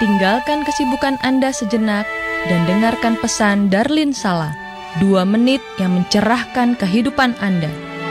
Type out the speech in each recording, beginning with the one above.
Tinggalkan kesibukan Anda sejenak dan dengarkan pesan Darlin Sala, 2 menit yang mencerahkan kehidupan Anda.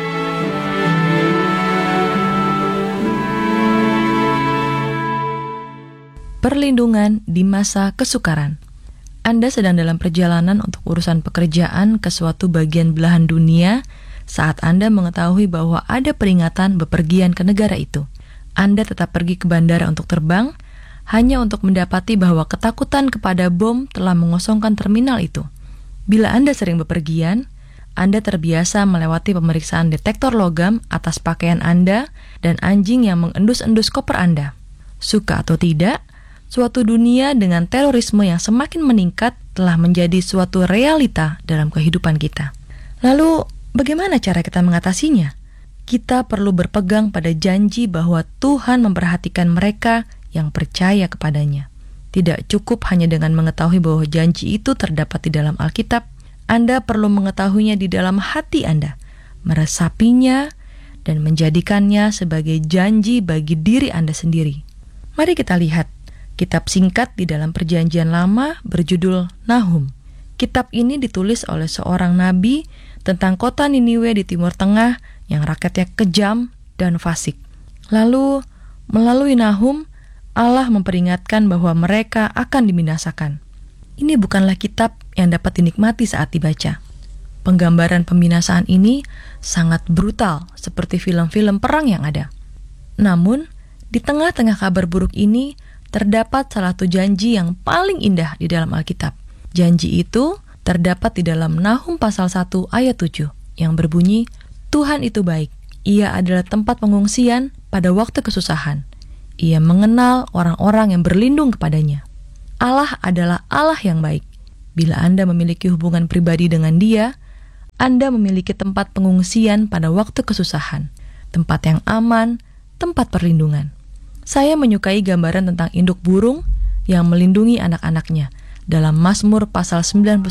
Perlindungan di masa kesukaran. Anda sedang dalam perjalanan untuk urusan pekerjaan ke suatu bagian belahan dunia saat Anda mengetahui bahwa ada peringatan bepergian ke negara itu. Anda tetap pergi ke bandara untuk terbang, hanya untuk mendapati bahwa ketakutan kepada bom telah mengosongkan terminal itu. Bila Anda sering bepergian, Anda terbiasa melewati pemeriksaan detektor logam atas pakaian Anda dan anjing yang mengendus-endus koper Anda. Suka atau tidak, suatu dunia dengan terorisme yang semakin meningkat telah menjadi suatu realita dalam kehidupan kita. Lalu, bagaimana cara kita mengatasinya? Kita perlu berpegang pada janji bahwa Tuhan memperhatikan mereka yang percaya kepadanya. Tidak cukup hanya dengan mengetahui bahwa janji itu terdapat di dalam Alkitab. Anda perlu mengetahuinya di dalam hati Anda, meresapinya, dan menjadikannya sebagai janji bagi diri Anda sendiri. Mari kita lihat kitab singkat di dalam Perjanjian Lama berjudul Nahum. Kitab ini ditulis oleh seorang nabi tentang kota Niniwe di Timur Tengah yang rakyatnya kejam dan fasik. Lalu, melalui Nahum, Allah memperingatkan bahwa mereka akan dibinasakan. Ini bukanlah kitab yang dapat dinikmati saat dibaca. Penggambaran pembinasaan ini sangat brutal, seperti film-film perang yang ada. Namun, di tengah-tengah kabar buruk ini, terdapat salah satu janji yang paling indah di dalam Alkitab. Janji itu terdapat di dalam Nahum pasal 1 ayat 7 yang berbunyi, Tuhan itu baik, Ia adalah tempat pengungsian pada waktu kesusahan. Ia mengenal orang-orang yang berlindung kepadanya. Allah adalah Allah yang baik. Bila Anda memiliki hubungan pribadi dengan Dia, Anda memiliki tempat pengungsian pada waktu kesusahan, tempat yang aman, tempat perlindungan. Saya menyukai gambaran tentang induk burung yang melindungi anak-anaknya dalam Mazmur pasal 91.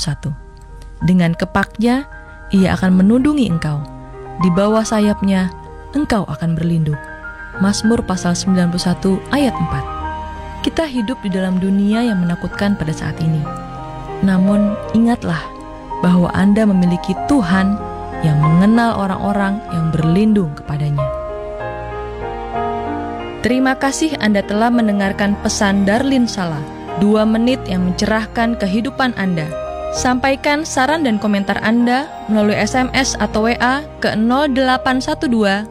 Dengan kepaknya, ia akan menundungi engkau. Di bawah sayapnya, engkau akan berlindung. Mazmur pasal 91 ayat 4. Kita hidup di dalam dunia yang menakutkan pada saat ini. Namun, ingatlah bahwa Anda memiliki Tuhan yang mengenal orang-orang yang berlindung kepadanya. Terima kasih Anda telah mendengarkan pesan Darlin Sala, 2 menit yang mencerahkan kehidupan Anda. Sampaikan saran dan komentar Anda melalui SMS atau WA ke 0812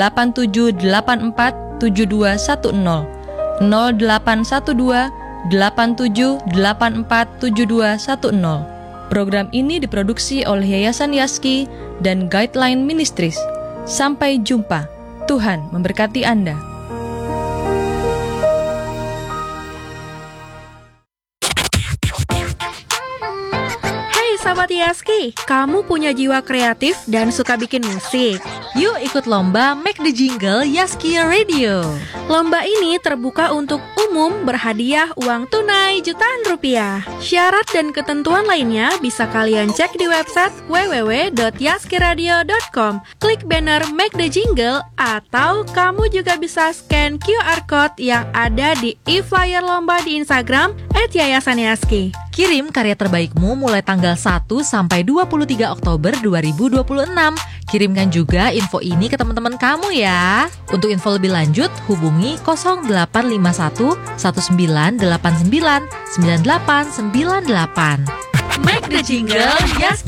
8784 7210, 0812 8784 7210. Program ini diproduksi oleh Yayasan Yaski dan Guideline Ministries. Sampai jumpa. Tuhan memberkati Anda. Sahabat Yaski, kamu punya jiwa kreatif dan suka bikin musik? Yuk ikut lomba Make the Jingle Yaski Radio. Lomba ini terbuka untuk umum, berhadiah uang tunai jutaan rupiah. Syarat dan ketentuan lainnya bisa kalian cek di website www.yaskiradio.com. Klik banner Make the Jingle atau kamu juga bisa scan QR Code yang ada di e-flyer lomba di Instagram @yayasanyaski. Kirim karya terbaikmu mulai tanggal 1 sampai 23 Oktober 2026. Kirimkan juga info ini ke teman-teman kamu ya. Untuk info lebih lanjut, hubungi 0851 1989 9898. Make the Jingle Yaski.